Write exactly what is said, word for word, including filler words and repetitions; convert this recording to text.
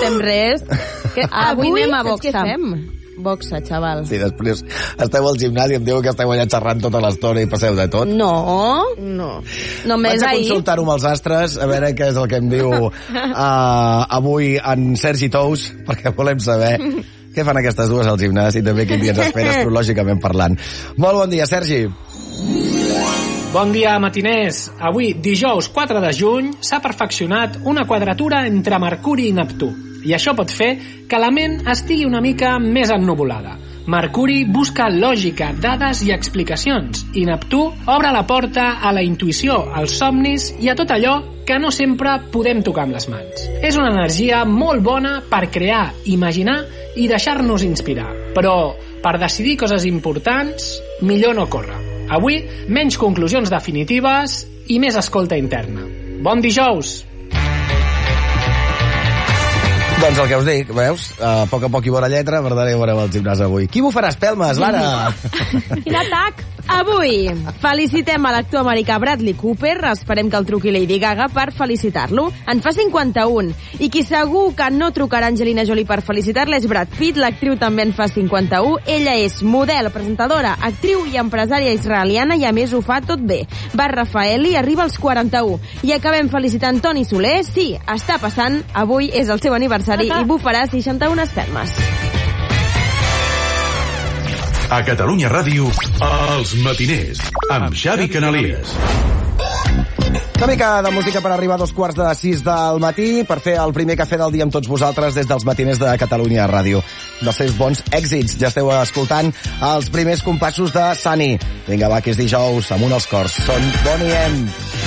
fem res. Que avui, avui anem a boxa. Què fem? Boxa, xaval. Sí, després esteu al gimnàs i em diu que esteu allà xerrant tota l'estona i passeu de tot. No, no. Només Vaig a ahir. consultar-ho amb els astres, a veure què és el que em diu uh, avui en Sergi Tous, perquè volem saber què fan aquestes dues al gimnàs i també quin dia ens espera astrològicament parlant. Molt bon dia, Sergi. Bon dia, matiners. Avui, dijous quatre de juny, s'ha perfeccionat una quadratura entre Mercuri i Neptú. I això pot fer que la ment estigui una mica més ennuvolada. Mercuri busca lògica, dades i explicacions, i Neptú obre la porta a la intuïció, als somnis i a tot allò que no sempre podem tocar amb les mans. És una energia molt bona per crear, imaginar i deixar-nos inspirar. Però per decidir coses importants, millor no córrer. Avui, menys conclusions definitives i més escolta interna. Bon dijous! Doncs el que us dic, veus? A poc a poc hi veurà lletra, per tant hi veurem al gimnàs avui. Qui bufarà espelmes, Lara? Quin atac! Avui felicitem a l'actor americà Bradley Cooper. Esperem que el truqui Lady Gaga per felicitar-lo. En fa cinquanta-un. I qui segur que no trucarà Angelina Jolie per felicitar-la és Brad Pitt. L'actriu també en fa cinquanta-un. Ella és model, presentadora, actriu i empresària israeliana i a més ho fa tot bé. Bar Rafaeli arriba als quaranta-un. I acabem felicitant Toni Soler. Sí, està passant. Avui és el seu aniversari i bufarà seixanta-un espelmes. A Catalunya Ràdio, Els Matiners, amb Xavi Canalies. Una mica de música per arribar a dos quarts de sis del matí, per fer el primer cafè del dia amb tots vosaltres des dels Matiners de Catalunya Ràdio. Dels seus bons èxits. Ja esteu escoltant els primers compassos de Sunny. Vinga, va, que és dijous, amunt els cors. Són Bonnie M.